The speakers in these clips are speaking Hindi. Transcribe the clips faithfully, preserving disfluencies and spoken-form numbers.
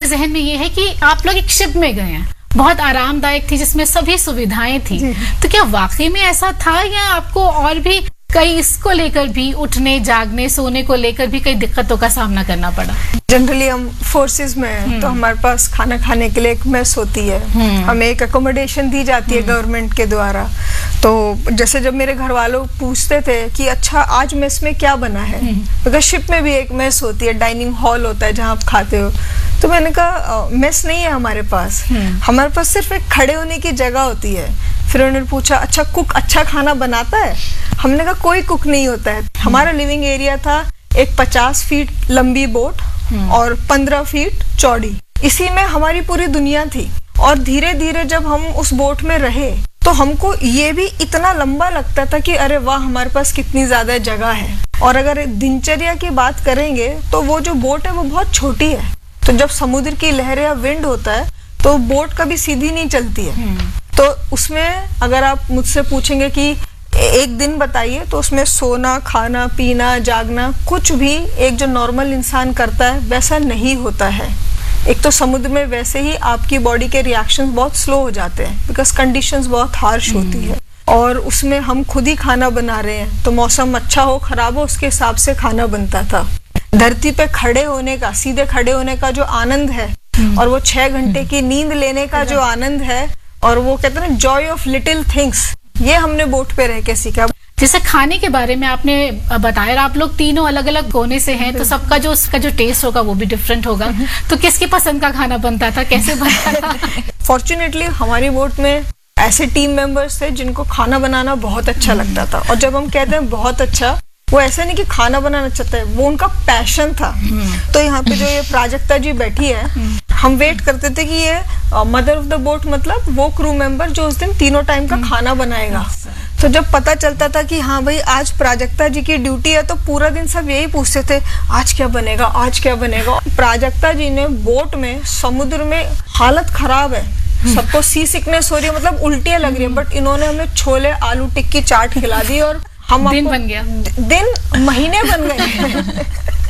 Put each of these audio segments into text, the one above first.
जहन में ये है कि आप लोग एक शिप में गए हैं, बहुत आरामदायक थी, जिसमें सभी सुविधाएं थी, तो क्या वाकई में ऐसा था या आपको और भी कई इसको लेकर भी, उठने जागने सोने को लेकर भी कई दिक्कतों का सामना करना पड़ा? जनरली हम फोर्सेस में हैं तो हमारे पास खाना खाने के लिए एक मेस होती है, हमें एक अकोमोडेशन दी जाती है गवर्नमेंट के द्वारा। तो जैसे जब मेरे घर वालों पूछते थे कि अच्छा आज मेस में क्या बना है, बिकॉज शिप में भी एक मेस होती है, डाइनिंग हॉल होता है जहाँ आप खाते हो, तो मैंने कहा मेस नहीं है हमारे पास, हमारे पास सिर्फ एक खड़े होने की जगह होती है। फिर उन्होंने पूछा अच्छा कुक अच्छा खाना बनाता है? हमने कहा कोई कुक नहीं होता है। हमारा लिविंग एरिया था एक पचास फीट लंबी बोट और पंद्रह फीट चौड़ी, इसी में हमारी पूरी दुनिया थी। और धीरे धीरे जब हम उस बोट में रहे तो हमको ये भी इतना लंबा लगता था कि अरे वाह हमारे पास कितनी ज्यादा जगह है। और अगर दिनचर्या की बात करेंगे तो वो जो बोट है वो बहुत छोटी है, तो जब समुद्र की लहरें या विंड होता है तो बोट कभी सीधी नहीं चलती है। तो उसमें अगर आप मुझसे पूछेंगे कि एक दिन बताइए, तो उसमें सोना खाना पीना जागना कुछ भी एक जो नॉर्मल इंसान करता है वैसा नहीं होता है। एक तो समुद्र में वैसे ही आपकी बॉडी के रिएक्शंस बहुत स्लो हो जाते हैं बिकॉज कंडीशंस बहुत हार्श होती है, और उसमें हम खुद ही खाना बना रहे हैं, तो मौसम अच्छा हो खराब हो उसके हिसाब से खाना बनता था। धरती पे खड़े होने का, सीधे खड़े होने का जो आनंद है, और वो छह घंटे की नींद लेने का जो आनंद है, और वो कहते हैं ना जॉय ऑफ लिटिल थिंग्स, ये हमने बोट पे रह के सीखा। जैसे खाने के बारे में आपने बताया, आप लोग तीनों अलग अलग कोने से हैं, तो सबका जो उसका जो टेस्ट होगा वो भी डिफरेंट होगा, तो किसकी पसंद का खाना बनता था, कैसे बनता था? फॉर्चुनेटली हमारी बोट में ऐसे टीम मेंबर्स थे जिनको खाना बनाना बहुत अच्छा लगता था। और जब हम कहते हैं बहुत अच्छा, वो ऐसा नहीं कि खाना बनाना चाहता है, वो उनका पैशन था। तो यहाँ पे जो ये प्राजक्ता जी बैठी है, हम वेट करते थे कि ये मदर ऑफ द बोट मतलब वो क्रू मेंबर जो उस दिन तीनों टाइम का खाना बनाएगा। तो जब पता चलता था कि हाँ भाई आज प्राजक्ता जी की ड्यूटी है, तो पूरा दिन सब यही पूछते थे आज क्या बनेगा, आज क्या बनेगा। प्राजक्ता जी ने बोट में समुद्र में हालत खराब है, सबको सी सिकनेस हो रही है, मतलब उल्टियां लग रही है, बट इन्होंने हमें छोले आलू टिक्की चाट खिला दी और हम दिन बन गया, दिन महीने बन गए।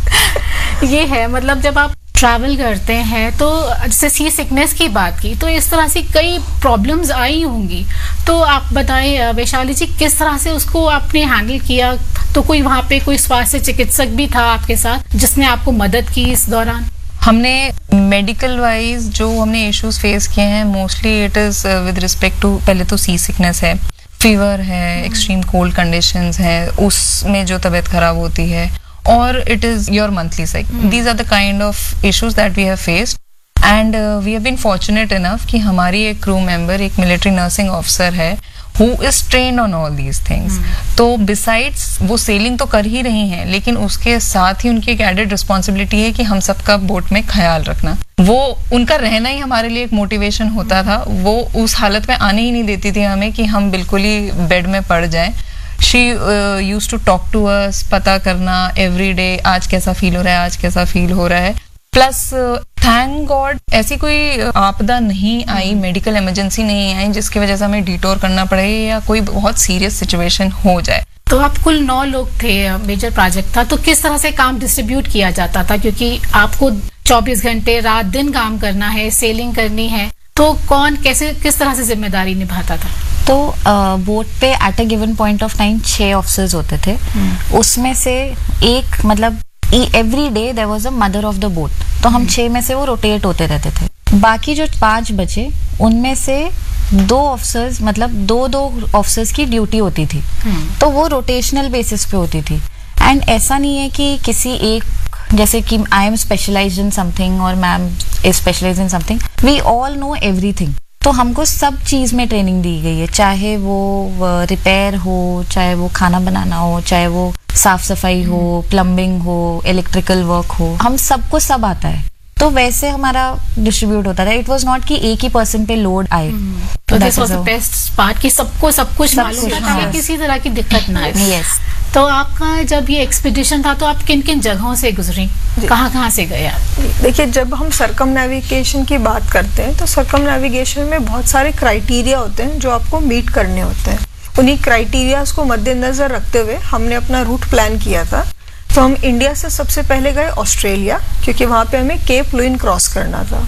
ये है मतलब जब आप ट्रैवल करते हैं तो जैसे सी सिकनेस की बात की, तो इस तरह से कई प्रॉब्लम्स आई होंगी, तो आप बताएं वैशाली जी किस तरह से उसको आपने हैंडल किया? तो कोई वहाँ पे कोई स्वास्थ्य चिकित्सक भी था आपके साथ जिसने आपको मदद की इस दौरान? हमने मेडिकल वाइज जो हमने इश्यूज फेस किए हैं, mostly it is with respect to, पहले तो सी सिकनेस है, फीवर है, एक्सट्रीम कोल्ड कंडीशंस है, उसमें जो तबीयत खराब होती है, और it is your monthly cycle. Mm. These are the kind of issues that we have faced, and uh, we have been fortunate enough कि हमारी एक crew member एक military nursing officer है who is trained on all these things. Mm. तो besides वो sailing तो कर ही रही हैं, लेकिन उसके साथ ही उनकी एक added responsibility है कि हम सबका बोट में ख्याल रखना। वो उनका रहना ही हमारे लिए एक मोटिवेशन होता था। वो उस हालत में आने ही नहीं देती थी हमें कि हम बिल्कुल ही बेड में पड़ जाएं। She uh, used to talk to us, पता करना every day आज कैसा फील हो रहा है, आज कैसा फील हो रहा है। प्लस थैंक गॉड ऐसी कोई आपदा नहीं आई, मेडिकल इमरजेंसी नहीं आई जिसकी वजह से हमें डिटोर करना पड़े या कोई बहुत सीरियस सिचुएशन हो जाए। तो आप कुल नौ लोग थे, मेजर प्रोजेक्ट था, तो किस तरह से काम डिस्ट्रीब्यूट किया जाता था? क्योंकि आपको चौबीस घंटे रात दिन काम करना है, सेलिंग करनी है, तो कौन कैसे किस तरह से जिम्मेदारी निभाता था? तो बोट पे at a given point of time छह ऑफिसर्स होते थे। hmm. उसमें से एक मतलब every day there was a mother of the boat, तो हम hmm. छह में से वो रोटेट होते रहते थे। बाकी जो पांच बचे उनमें से दो ऑफिसर्स मतलब दो दो ऑफिसर्स की ड्यूटी होती थी। hmm. तो वो रोटेशनल बेसिस पे होती थी, एंड ऐसा नहीं है कि किसी एक जैसे कि I am specialised in something और ma'am is specialised in something, we all know everything. तो हमको सब चीज में ट्रेनिंग दी गई है, चाहे वो रिपेयर हो, चाहे वो खाना बनाना हो, चाहे वो साफ सफाई हो, प्लम्बिंग हो, इलेक्ट्रिकल वर्क हो, हम सबको सब आता है। तो वैसे हमारा डिस्ट्रीब्यूट होता था। इट वाज नॉट कि एक ही पर्सन पे लोड आए। तो this was the best part कि सबको सब कुछ मालूम था, किसी तरह की दिक्कत ना आए। यस। तो आपका जब ये एक्सपीडिशन था तो आप किन किन जगहों से गुजरी, कहाँ कहाँ से गए आप? देखिए, जब हम सरकम नेविगेशन की बात करते हैं तो सरकम नेविगेशन में बहुत सारे क्राइटेरिया होते हैं जो आपको मीट करने होते हैं। उन्हीं क्राइटेरियाज को मद्देनजर रखते हुए हमने अपना रूट प्लान किया था। तो हम इंडिया से सबसे पहले गए ऑस्ट्रेलिया, क्योंकि वहाँ पे हमें केप लुइन क्रॉस करना था।